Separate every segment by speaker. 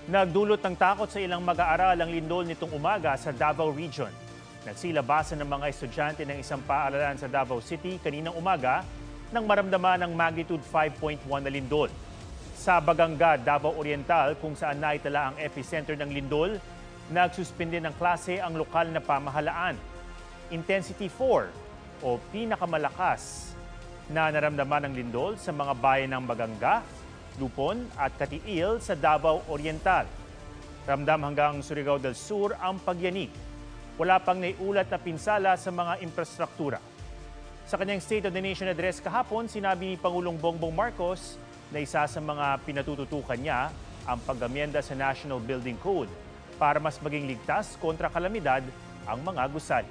Speaker 1: Nagdulot ng takot sa ilang mag-aaral ang lindol nitong umaga sa Davao Region. Nagsilabasan ng mga estudyante ng isang paaralan sa Davao City kaninang umaga nang maramdaman ng magnitude 5.1 na lindol. Sa Baganga, Davao Oriental, kung saan naitala ang epicenter ng lindol, nagsuspende ng klase ang lokal na pamahalaan. Intensity 4 o pinakamalakas na naramdaman ng lindol sa mga bayan ng Baganga, Lupon at Katiil sa Davao Oriental. Ramdam hanggang Surigao del Sur ang pagyanig. Wala pang naiulat na pinsala sa mga infrastruktura. Sa kanyang State of the Nation address kahapon, sinabi ni Pangulong Bongbong Marcos na isa sa mga pinatututukan niya ang pag-amyenda sa National Building Code para mas maging ligtas kontra kalamidad ang mga gusali.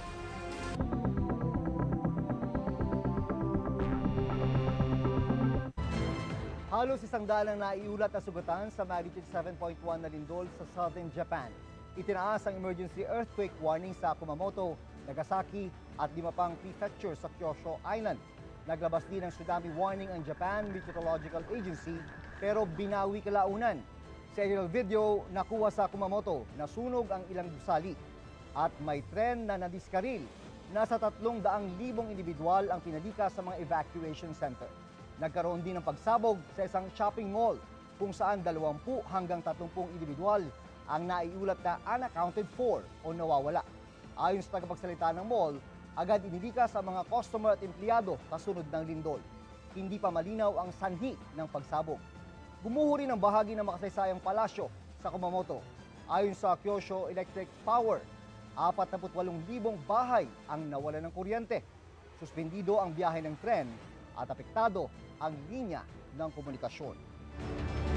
Speaker 2: Halos 100 ang naiulat na sugatan sa magnitude 7.1 na lindol sa southern Japan. Itinaas ang emergency earthquake warning sa Kumamoto, Nagasaki at 5 pang prefecture sa Kyushu Island. Naglabas din ng tsunami warning ang Japan Meteorological Agency pero binawi kalaunan. Sa aerial video nakuha sa Kumamoto, nasunog ang ilang gusali at may tren na nadiskaril. Nasa 300,000 individual ang pinalika sa mga evacuation center. Nagkaroon din ng pagsabog sa isang shopping mall kung saan 20 hanggang 30 individual ang naiulat na unaccounted for o nawawala. Ayon sa tagapagsalita ng mall, agad inilikas ang mga customer at empleyado kasunod ng lindol. Hindi pa malinaw ang sanhi ng pagsabog. Gumuho rin ang bahagi ng makasaysayang palasyo sa Kumamoto. Ayon sa Kyushu Electric Power, 48,000 bahay ang nawalan ng kuryente. Suspendido ang biyahe ng tren at apektado ang linya ng komunikasyon.